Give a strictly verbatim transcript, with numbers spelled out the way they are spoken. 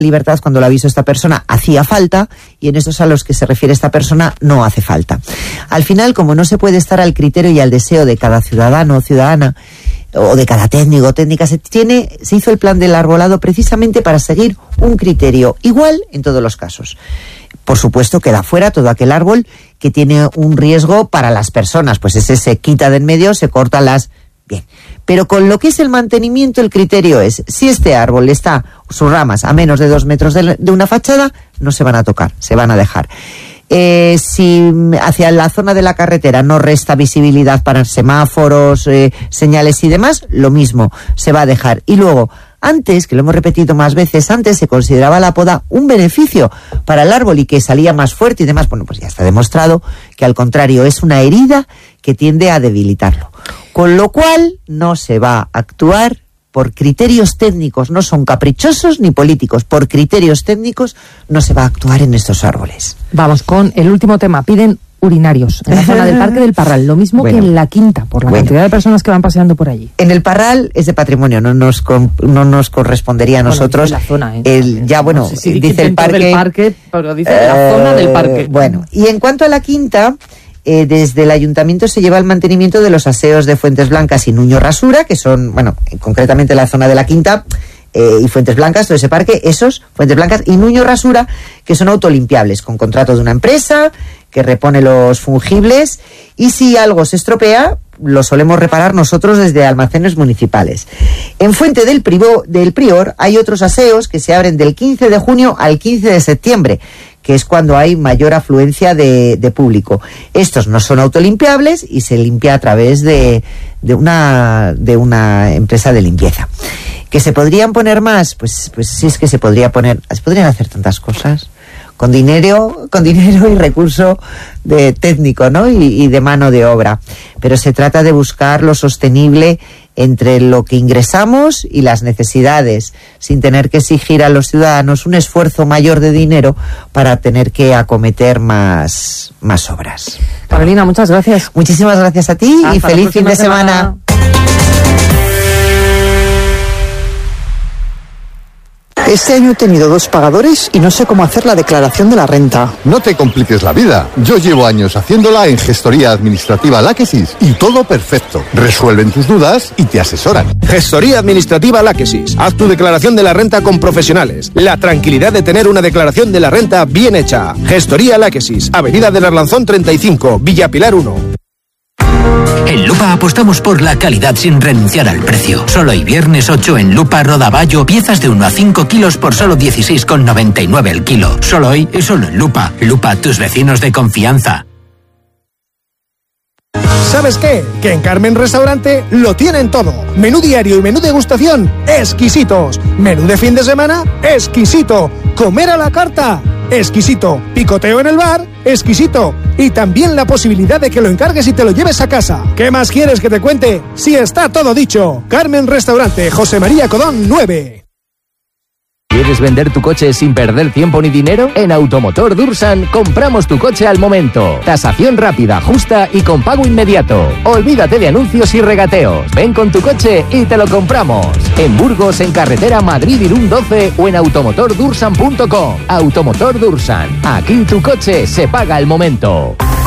libertad cuando el aviso a esta persona hacía falta, y en esos a los que se refiere esta persona no hace falta. Al final, como no se puede estar al criterio y al deseo de cada ciudadano o ciudadana, o de cada técnico o técnica, se tiene, se hizo el plan del arbolado precisamente para seguir un criterio igual en todos los casos. Por supuesto, queda fuera todo aquel árbol que tiene un riesgo para las personas, pues ese se quita de en medio, se cortan las... Bien, pero con lo que es el mantenimiento, el criterio es, si este árbol está, sus ramas, a menos de dos metros de, de una fachada, no se van a tocar, se van a dejar. Eh, si hacia la zona de la carretera no resta visibilidad para semáforos, eh, señales y demás, lo mismo, se va a dejar. Y luego, antes, que lo hemos repetido más veces, antes se consideraba la poda un beneficio para el árbol y que salía más fuerte y demás. Bueno, pues ya está demostrado que al contrario, es una herida que tiende a debilitarlo. Con lo cual, no se va a actuar por criterios técnicos, no son caprichosos ni políticos, por criterios técnicos no se va a actuar en estos árboles. Vamos con el último tema, piden urinarios en la zona del Parque del Parral, lo mismo bueno, que en la Quinta, por la bueno. cantidad de personas que van paseando por allí. En el Parral es de patrimonio, no nos con, no nos correspondería a nosotros. Bueno, la zona, ¿eh? el, ya bueno, no sé si dice el parque, del parque, pero dice eh, la zona del parque. Bueno, y en cuanto a la Quinta, Eh, desde el ayuntamiento se lleva el mantenimiento de los aseos de Fuentes Blancas y Nuño Rasura, que son, bueno, concretamente la zona de la Quinta eh, y Fuentes Blancas, todo ese parque, esos, Fuentes Blancas y Nuño Rasura, que son autolimpiables, con contrato de una empresa que repone los fungibles, y si algo se estropea, lo solemos reparar nosotros desde almacenes municipales. En Fuente del, Privo, del Prior hay otros aseos que se abren del quince de junio al quince de septiembre, que es cuando hay mayor afluencia de, de público. Estos no son autolimpiables y se limpia a través de, de, una, de una empresa de limpieza. ¿Que se podrían poner más? Pues, pues sí, es que se podría poner, se podrían hacer tantas cosas con dinero, con dinero y recurso de técnico, ¿no? Y, y de mano de obra. Pero se trata de buscar lo sostenible entre lo que ingresamos y las necesidades, sin tener que exigir a los ciudadanos un esfuerzo mayor de dinero para tener que acometer más, más obras. Carolina, muchas gracias. Muchísimas gracias a ti. Hasta y feliz fin de semana. semana. Este año he tenido dos pagadores y no sé cómo hacer la declaración de la renta. No te compliques la vida. Yo llevo años haciéndola en Gestoría Administrativa Láquesis y todo perfecto. Resuelven tus dudas y te asesoran. Gestoría Administrativa Láquesis. Haz tu declaración de la renta con profesionales. La tranquilidad de tener una declaración de la renta bien hecha. Gestoría Láquesis. Avenida del Arlanzón treinta y cinco, Villa Pilar uno. En Lupa apostamos por la calidad sin renunciar al precio. Solo hoy viernes ocho en Lupa Rodaballo, piezas de uno a cinco kilos por solo dieciséis con noventa y nueve el kilo. Solo hoy y solo en Lupa. Lupa, tus vecinos de confianza. ¿Sabes qué? Que en Carmen Restaurante lo tienen todo. Menú diario y menú degustación, exquisitos. Menú de fin de semana, exquisito. Comer a la carta, exquisito. Picoteo en el bar, exquisito. Y también la posibilidad de que lo encargues y te lo lleves a casa. ¿Qué más quieres que te cuente? Si está todo dicho. Carmen Restaurante, José María Codón nueve. ¿Quieres vender tu coche sin perder tiempo ni dinero? En Automotor Dursan compramos tu coche al momento. Tasación rápida, justa y con pago inmediato. Olvídate de anuncios y regateos. Ven con tu coche y te lo compramos. En Burgos, en carretera Madrid-Irún doce o en automotor dursan punto com. Automotor Dursan. Aquí tu coche se paga al momento.